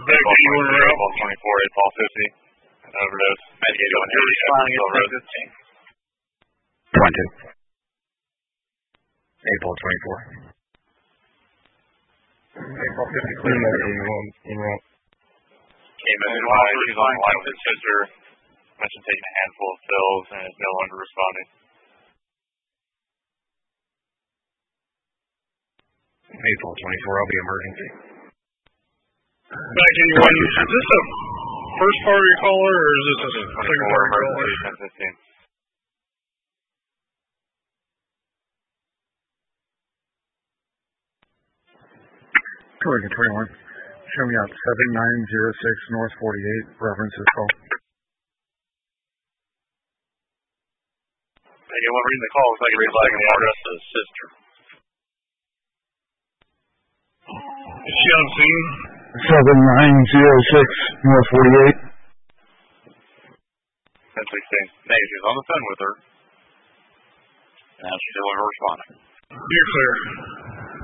April 24, 8 Paul 50. An overdose. Medicated on your responding at 10:15. 8 Paul 24. April 50 clear. Came in live. He's on the line with his sister. Mentioned taking a handful of pills and is no longer responding. April 24, I'll be emergency. Back 81. Is this a first party caller or is this a second party caller? 10:15. Corrigan 21. Show me out 7906 North 48. References call. Anyone reading the call looks like it's like the address of his sister. Is she on scene? 7906 North 48. 10:16. Hey, she's on the phone with her. Now she's still responding. You're clear.